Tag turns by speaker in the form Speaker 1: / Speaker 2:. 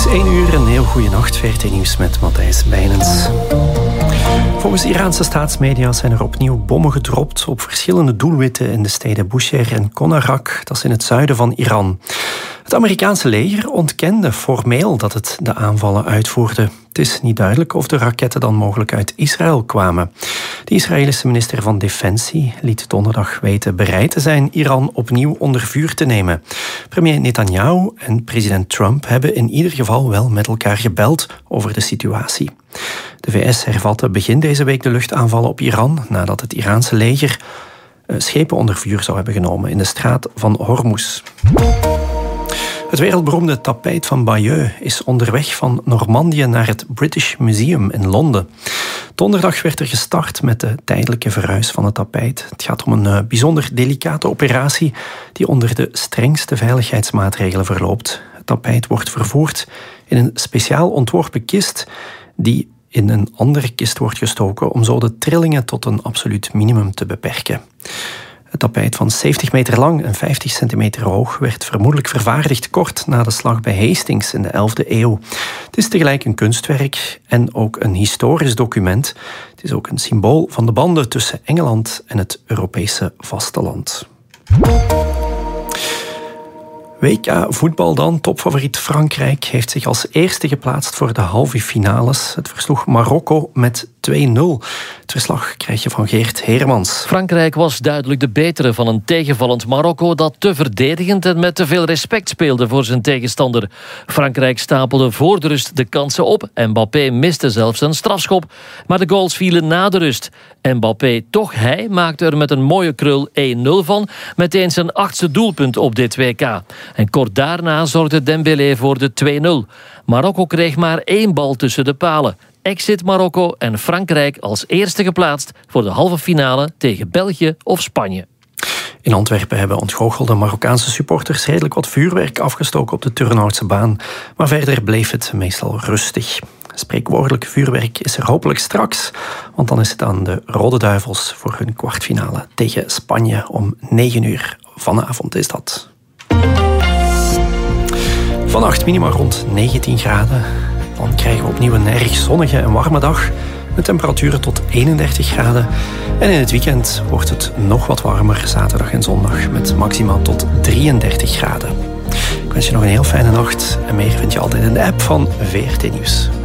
Speaker 1: 1 uur, een heel goede nacht. VRT Nieuws met Matthijs Bijnens. Volgens Iraanse staatsmedia zijn er opnieuw bommen gedropt op verschillende doelwitten in de steden Bushehr en Konarak. Dat is in het zuiden van Iran. Het Amerikaanse leger ontkende formeel dat het de aanvallen uitvoerde. Het is niet duidelijk of de raketten dan mogelijk uit Israël kwamen. De Israëlische minister van Defensie liet donderdag weten bereid te zijn Iran opnieuw onder vuur te nemen. Premier Netanyahu en president Trump hebben in ieder geval wel met elkaar gebeld over de situatie. De VS hervatte begin deze week de luchtaanvallen op Iran nadat het Iraanse leger schepen onder vuur zou hebben genomen in de straat van Hormuz. Het wereldberoemde tapijt van Bayeux is onderweg van Normandië naar het British Museum in Londen. Donderdag werd er gestart met de tijdelijke verhuis van het tapijt. Het gaat om een bijzonder delicate operatie die onder de strengste veiligheidsmaatregelen verloopt. Het tapijt wordt vervoerd in een speciaal ontworpen kist die in een andere kist wordt gestoken om zo de trillingen tot een absoluut minimum te beperken. Het tapijt van 70 meter lang en 50 centimeter hoog werd vermoedelijk vervaardigd kort na de slag bij Hastings in de 11e eeuw. Het is tegelijk een kunstwerk en ook een historisch document. Het is ook een symbool van de banden tussen Engeland en het Europese vasteland. WK voetbal dan. Topfavoriet Frankrijk heeft zich als eerste geplaatst voor de halve finales. Het versloeg Marokko met 2-0. Het verslag krijg je van Geert Heremans.
Speaker 2: Frankrijk was duidelijk de betere van een tegenvallend Marokko dat te verdedigend en met te veel respect speelde voor zijn tegenstander. Frankrijk stapelde voor de rust de kansen op. Mbappé miste zelfs een strafschop, maar de goals vielen na de rust. Mbappé, toch hij, maakte er met een mooie krul 1-0 van, meteen zijn 8e doelpunt op dit WK. En kort daarna zorgde Dembélé voor de 2-0. Marokko kreeg maar 1 bal tussen de palen. Exit Marokko en Frankrijk als eerste geplaatst voor de halve finale tegen België of Spanje.
Speaker 1: In Antwerpen hebben ontgoochelde Marokkaanse supporters redelijk wat vuurwerk afgestoken op de Turnhoutse baan. Maar verder bleef het meestal rustig. Spreekwoordelijk vuurwerk is er hopelijk straks, want dan is het aan de Rode Duivels voor hun kwartfinale tegen Spanje om 9 uur. Vanavond is dat. Vannacht minima rond 19 graden. Dan krijgen we opnieuw een erg zonnige en warme dag met temperaturen tot 31 graden. En in het weekend wordt het nog wat warmer, zaterdag en zondag, met maxima tot 33 graden. Ik wens je nog een heel fijne nacht en meer vind je altijd in de app van VRT Nieuws.